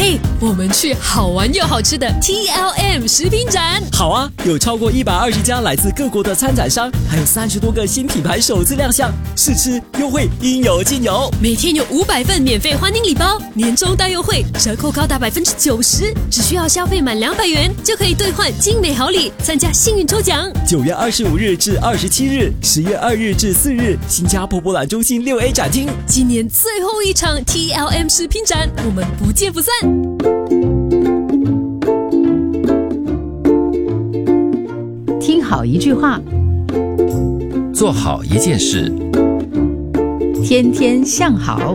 我们去好玩又好吃的 TLM 食品展。 好啊，有超过120家来自各国的参展商，还有30多个新品牌首次亮相，试吃优惠应有尽有。 每天有500份免费欢迎礼包，年终大优惠，折扣高达90%，只需要消费满200元就可以兑换精美好礼，参加幸运抽奖。 9月25日至27日，10月2日至4日，新加坡博览中心6A 展厅， 今年最后一场 TLM 食品展，我们不见不散。 听好一句话， 做好一件事， 天天向好。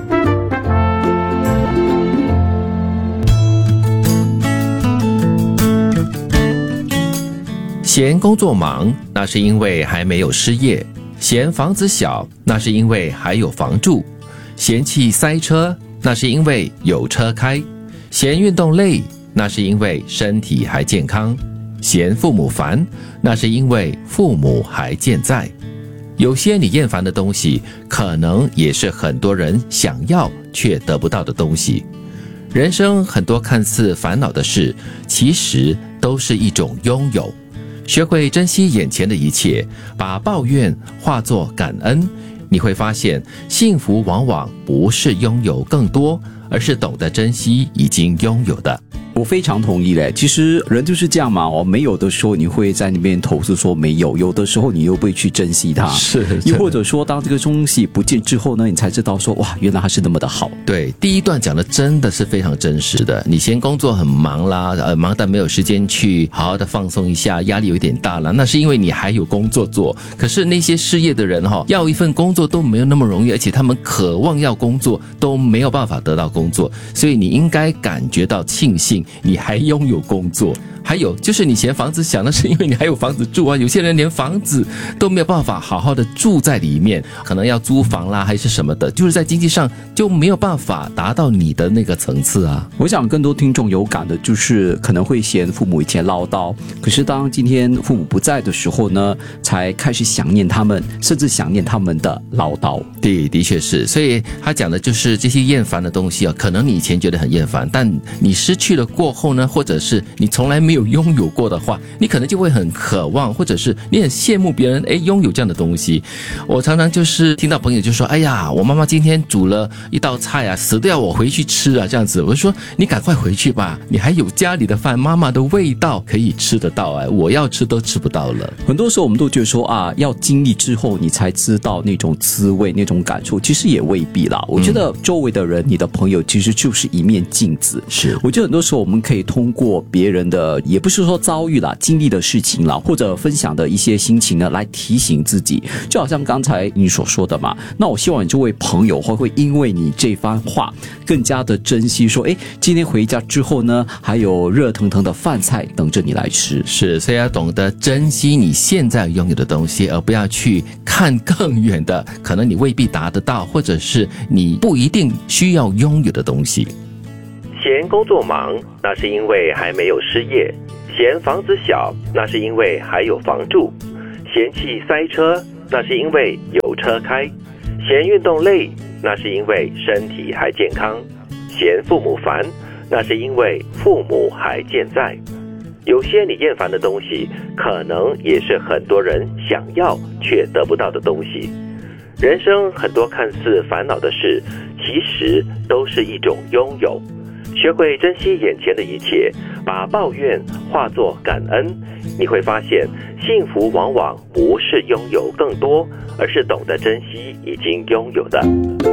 嫌工作忙，那是因为还没有失业；嫌房子小，那是因为还有房住；嫌弃塞车，那是因为有车开；嫌运动累，那是因为身体还健康；嫌父母烦，那是因为父母还健在。有些你厌烦的东西，可能也是很多人想要却得不到的东西。人生很多看似烦恼的事，其实都是一种拥有。学会珍惜眼前的一切，把抱怨化作感恩，你会发现幸福往往不是拥有更多，而是懂得珍惜已经拥有的。 我非常同意嘞，其实人就是这样嘛，没有的时候你会在那边投诉说没有，有的时候你又不会去珍惜它， 是， 又或者说当这个东西不见之后呢，你才知道说哇，原来它是那么的好。 对，第一段讲的真的是非常真实的。你嫌工作很忙啦，忙得没有时间去好好的放松一下，压力有点大了，那是因为你还有工作做。可是那些失业的人要一份工作都没有那么容易，而且他们渴望要工作都没有办法得到工作，所以你应该感觉到庆幸你还拥有工作。还有就是你嫌房子小，那是因为你还有房子住啊。有些人连房子都没有办法好好的住在里面，可能要租房啦还是什么的，就是在经济上就没有办法达到你的那个层次啊。 我想更多听众有感的就是可能会嫌父母以前唠叨，可是当今天父母不在的时候呢，才开始想念他们，甚至想念他们的唠叨。 对，的确是。所以他讲的就是这些厌烦的东西可能你以前觉得很厌烦，但你失去了过后呢，或者是你从来没有拥有过的话，你可能就会很渴望，或者是你很羡慕别人拥有这样的东西。我常常就是听到朋友就说，哎呀，我妈妈今天煮了一道菜啊，死都要我回去吃啊，这样子。我就说你赶快回去吧，你还有家里的饭，妈妈的味道可以吃得到我要吃都吃不到了。 很多时候我们都觉得说要经历之后你才知道那种滋味，那种感受，其实也未必啦。我觉得周围的人，你的朋友其实就是一面镜子。 是， 我觉得很多时候我们可以通过别人的，也不是说遭遇啦，经历的事情啦，或者分享的一些心情呢，来提醒自己。就好像刚才你所说的嘛，那我希望你这位朋友会因为你这番话更加的珍惜说，今天回家之后呢，还有热腾腾的饭菜等着你来吃。 是，所以要懂得珍惜你现在拥有的东西，而不要去看更远的，可能你未必达得到，或者是你不一定需要拥有的东西。 嫌工作忙，那是因为还没有失业；嫌房子小，那是因为还有房住；嫌弃塞车，那是因为有车开；嫌运动累，那是因为身体还健康；嫌父母烦，那是因为父母还健在。有些你厌烦的东西，可能也是很多人想要却得不到的东西。人生很多看似烦恼的事，其实都是一种拥有。学会珍惜眼前的一切，把抱怨化作感恩，你会发现幸福往往不是拥有更多，而是懂得珍惜已经拥有的。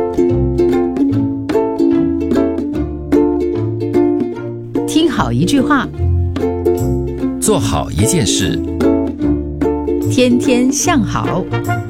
听好一句话， 做好一件事， 天天向好。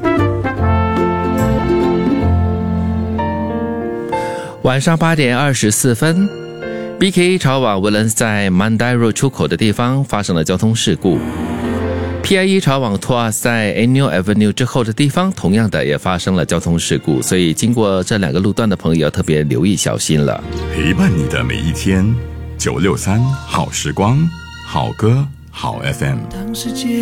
晚上8点24分，BKE 潮网 Woodlands 在 Mandai Road 出口的地方发生了交通事故。PIE 潮网 Tuas 在 Annual Avenue 之后的地方，同样的也发生了交通事故，所以经过这2个路段的朋友要特别留意小心了。 陪伴你的每一天，963好时光，好歌好 FM。当世界